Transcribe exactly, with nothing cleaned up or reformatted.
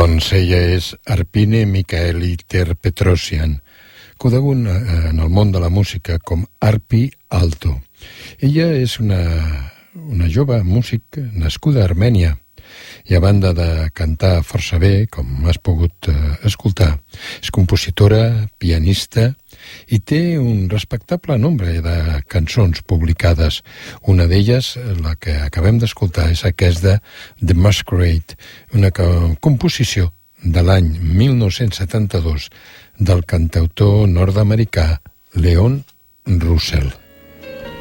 Doncs ella és Arpine Michaeli Ter-Petrosian, conegut en el món de la música com Arpi Alto. Ella és una, una jove músic nascuda a Armènia i a banda de cantar força bé, com has pogut eh, escoltar, és compositora, pianista i té un respectable nombre de cançons publicades. Una d'elles, la que acabem d'escoltar, és aquesta The Masquerade, una composició de l'any mil nou-cents setanta-dos del cantautor nord-americà Leon Russell.